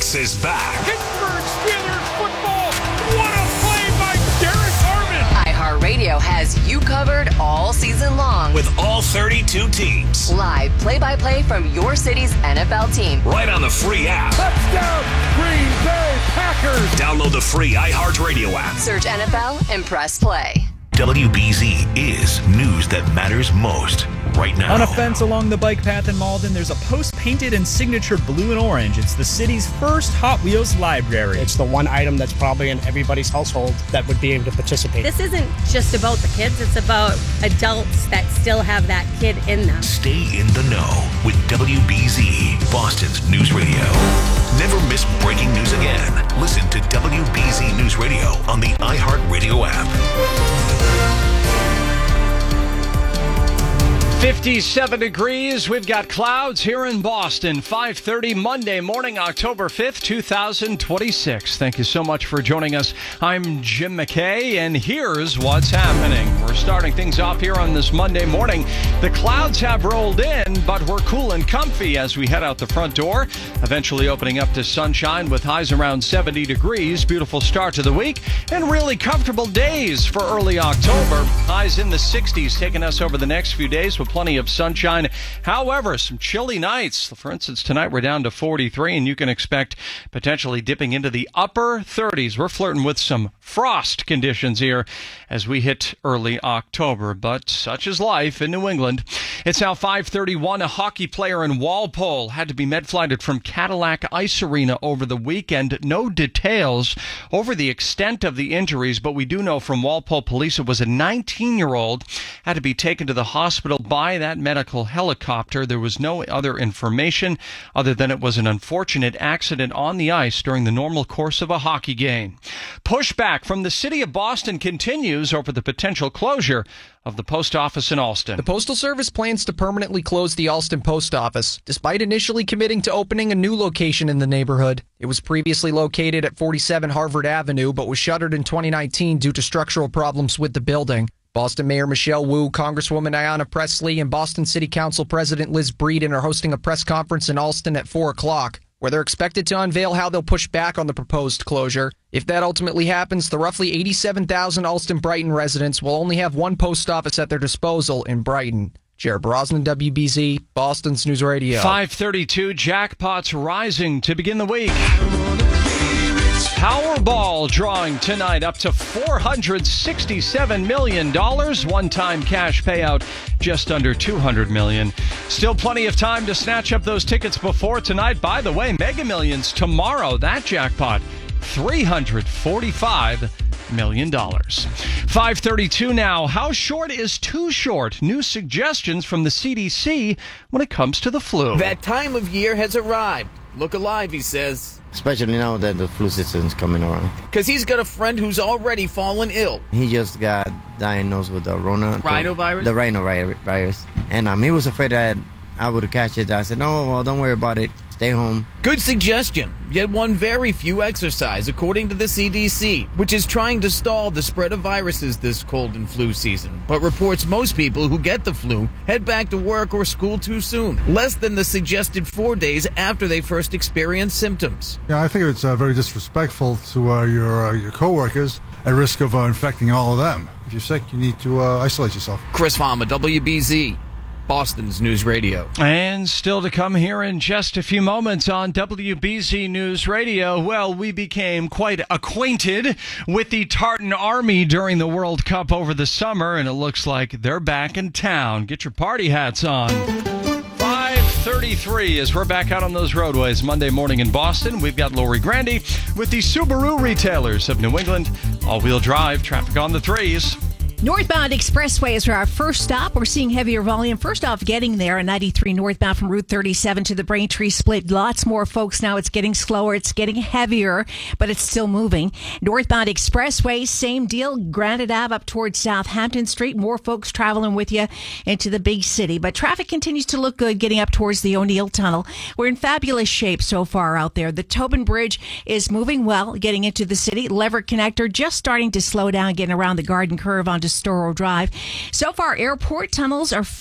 X is back. Pittsburgh Steelers football. What a play by Derek Harmon. iHeartRadio has you covered all season long. With all 32 teams. Live play-by-play from your city's NFL team. Right on the free app. Touchdown, Green Bay Packers. Download the free iHeartRadio app. Search NFL and press play. WBZ is news that matters most right now. On a fence along the bike path in Malden, there's a post painted in signature blue and orange. It's the city's first Hot Wheels library. It's the one item that's probably in everybody's household that would be able to participate. This isn't just about the kids, it's about adults that still have that kid in them. Stay in the know with WBZ, Boston's News Radio. Never miss breaking news again. Listen to WBZ News Radio on the iHeartRadio app. 57 degrees. We've got clouds here in Boston. 5:30 Monday morning, October 5th, 2026. Thank you so much for joining us. I'm Jim McKay, and here's what's happening. We're starting things off here on this Monday morning. The clouds have rolled in, but we're cool and comfy as we head out the front door, eventually opening up to sunshine with highs around 70 degrees. Beautiful start to the week, and really comfortable days for early October. Highs in the 60s taking us over the next few days with plenty of sunshine. However, some chilly nights. For instance, tonight we're down to 43, and you can expect potentially dipping into the upper 30s. We're flirting with some frost conditions here as we hit early October, but such is life in New England. It's now 5:31. A hockey player in Walpole had to be med-flighted from Cadillac Ice Arena over the weekend. No details over the extent of the injuries, but we do know from Walpole police it was a 19-year-old had to be taken to the hospital by that medical helicopter. There was no other information other than it was an unfortunate accident on the ice during the normal course of a hockey game. Pushback from the city of Boston continues over the potential closure of the post office in Allston. The Postal Service plans to permanently close the Allston Post Office, despite initially committing to opening a new location in the neighborhood. It was previously located at 47 Harvard Avenue, but was shuttered in 2019 due to structural problems with the building. Boston Mayor Michelle Wu, Congresswoman Ayanna Pressley, and Boston City Council President Liz Breeden are hosting a press conference in Allston at 4 o'clock, where they're expected to unveil how they'll push back on the proposed closure. If that ultimately happens, the roughly 87,000 Allston-Brighton residents will only have one post office at their disposal in Brighton. Jared Brosnan, WBZ, Boston's News Radio. 5:32, jackpots rising to begin the week. Powerball drawing tonight up to $467 million. One-time cash payout just under $200 million. Still plenty of time to snatch up those tickets before tonight. By the way, Mega Millions tomorrow. That jackpot, $345 million. 5:32 now. How short is too short? New suggestions from the CDC when it comes to the flu. That time of year has arrived. Look alive, he says. Especially now that the flu season is coming around. Because he's got a friend who's already fallen ill. He just got diagnosed with the rhinovirus? The rhinovirus. And he was afraid that I would catch it. I said, no, well, don't worry about it. Stay home. Good suggestion. Yet one very few exercise, according to the CDC, which is trying to stall the spread of viruses this cold and flu season, but reports most people who get the flu head back to work or school too soon, less than the suggested 4 days after they first experience symptoms. Yeah, I think it's very disrespectful to your coworkers at risk of infecting all of them. If you're sick, you need to isolate yourself. Chris Fama, WBZ. Boston's News Radio. And still to come here in just a few moments on WBZ News Radio. Well, we became quite acquainted with the Tartan Army during the World Cup over the summer, and it looks like they're back in town. Get your party hats on. 5:33 as we're back out on those roadways Monday morning in Boston. We've got Lori Grandy with the Subaru retailers of New England. All-wheel drive, traffic on the threes. Northbound Expressway is our first stop. We're seeing heavier volume. First off, getting there on 93 northbound from Route 37 to the Braintree split. Lots more folks now. It's getting slower. It's getting heavier, but it's still moving. Northbound Expressway, same deal. Granite Ave up towards Southampton Street. More folks traveling with you into the big city. But traffic continues to look good getting up towards the O'Neill Tunnel. We're in fabulous shape so far out there. The Tobin Bridge is moving well getting into the city. Leverett Connector just starting to slow down getting around the Garden Curve onto Storrow Drive. So far, airport tunnels are